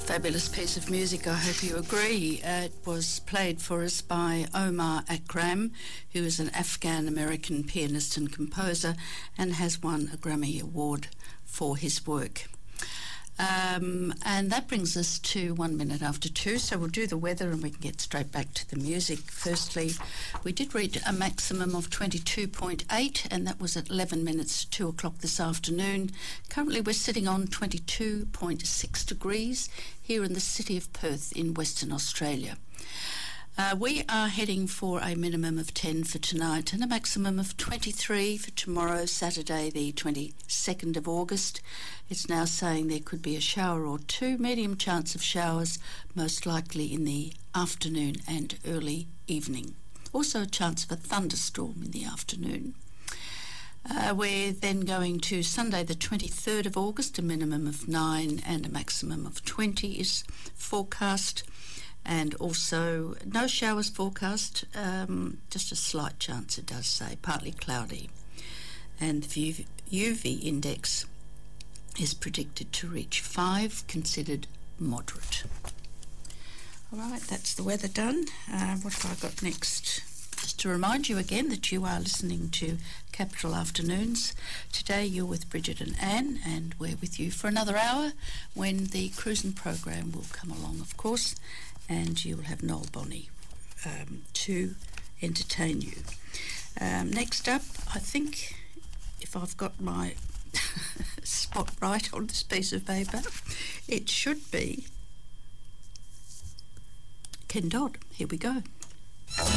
Fabulous piece of music, I hope you agree. It was played for us by Omar Akram, who is an Afghan-American pianist and composer and has won a Grammy Award for his work. And that brings us to 1 minute after 2, so we'll do the weather and we can get straight back to the music. Firstly, we did reach a maximum of 22.8, and that was at 11 minutes to 2 o'clock this afternoon. Currently we're sitting on 22.6 degrees here in the city of Perth in Western Australia. We are heading for a minimum of 10 for tonight and a maximum of 23 for tomorrow, Saturday the 22nd of August. It's now saying there could be a shower or two, medium chance of showers, most likely in the afternoon and early evening. Also a chance of a thunderstorm in the afternoon. We're then going to Sunday the 23rd of August, a minimum of 9 and a maximum of 20 is forecast. And also no showers forecast, just a slight chance, it does say, partly cloudy. And the UV index is predicted to reach 5, considered moderate. All right, that's the weather done. What have I got next? Just to remind you again that you are listening to Capital Afternoons. Today you're with Bridget and Anne, and we're with you for another hour when the cruising program will come along, of course, and you will have Noel Bonnie to entertain you. Next up, I think, if I've got my spot right on this piece of paper, it should be Ken Dodd. Here we go.